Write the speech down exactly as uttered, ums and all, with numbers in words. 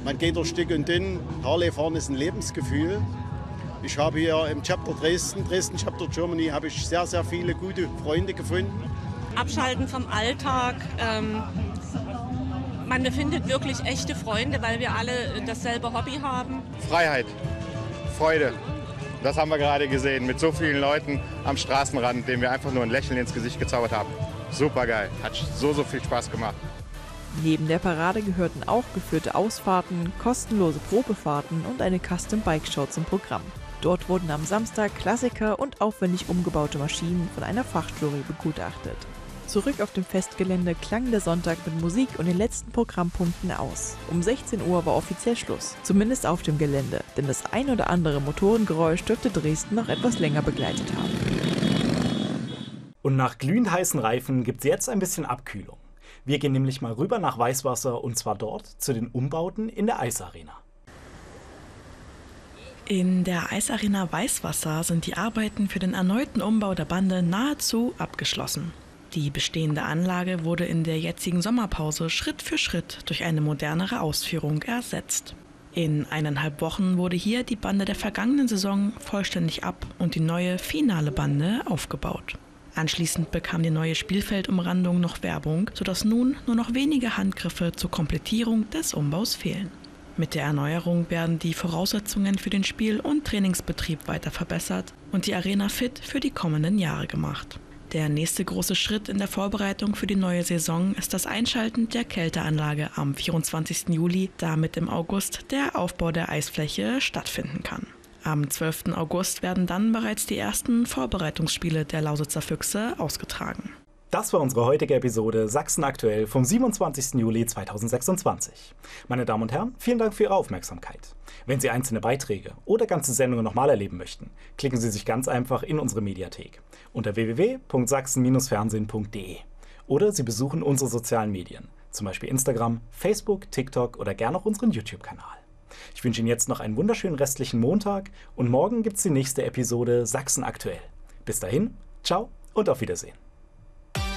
Man geht durch dick und dünn. Harley fahren ist ein Lebensgefühl. Ich habe hier im Chapter Dresden, Dresden Chapter Germany, habe ich sehr, sehr viele gute Freunde gefunden. Abschalten vom Alltag. Ähm, man befindet wirklich echte Freunde, weil wir alle dasselbe Hobby haben. Freiheit, Freude. Das haben wir gerade gesehen mit so vielen Leuten am Straßenrand, denen wir einfach nur ein Lächeln ins Gesicht gezaubert haben. Super geil, hat so, so viel Spaß gemacht. Neben der Parade gehörten auch geführte Ausfahrten, kostenlose Probefahrten und eine Custom-Bike-Show zum Programm. Dort wurden am Samstag Klassiker und aufwendig umgebaute Maschinen von einer Fachjury begutachtet. Zurück auf dem Festgelände klang der Sonntag mit Musik und den letzten Programmpunkten aus. Um sechzehn Uhr war offiziell Schluss, zumindest auf dem Gelände, denn das ein oder andere Motorengeräusch dürfte Dresden noch etwas länger begleitet haben. Und nach glühend heißen Reifen gibt's jetzt ein bisschen Abkühlung. Wir gehen nämlich mal rüber nach Weißwasser und zwar dort zu den Umbauten in der Eisarena. In der Eisarena Weißwasser sind die Arbeiten für den erneuten Umbau der Bande nahezu abgeschlossen. Die bestehende Anlage wurde in der jetzigen Sommerpause Schritt für Schritt durch eine modernere Ausführung ersetzt. In eineinhalb Wochen wurde hier die Bande der vergangenen Saison vollständig ab und die neue finale Bande aufgebaut. Anschließend bekam die neue Spielfeldumrandung noch Werbung, sodass nun nur noch wenige Handgriffe zur Komplettierung des Umbaus fehlen. Mit der Erneuerung werden die Voraussetzungen für den Spiel- und Trainingsbetrieb weiter verbessert und die Arena fit für die kommenden Jahre gemacht. Der nächste große Schritt in der Vorbereitung für die neue Saison ist das Einschalten der Kälteanlage am vierundzwanzigsten Juli, damit im August der Aufbau der Eisfläche stattfinden kann. Am zwölften August werden dann bereits die ersten Vorbereitungsspiele der Lausitzer Füchse ausgetragen. Das war unsere heutige Episode Sachsen aktuell vom siebenundzwanzigsten Juli zweitausendsechsundzwanzig. Meine Damen und Herren, vielen Dank für Ihre Aufmerksamkeit. Wenn Sie einzelne Beiträge oder ganze Sendungen nochmal erleben möchten, klicken Sie sich ganz einfach in unsere Mediathek unter w w w punkt sachsen Bindestrich fernsehen punkt de oder Sie besuchen unsere sozialen Medien, zum Beispiel Instagram, Facebook, TikTok oder gerne auch unseren YouTube-Kanal. Ich wünsche Ihnen jetzt noch einen wunderschönen restlichen Montag und morgen gibt es die nächste Episode Sachsen aktuell. Bis dahin, ciao und auf Wiedersehen.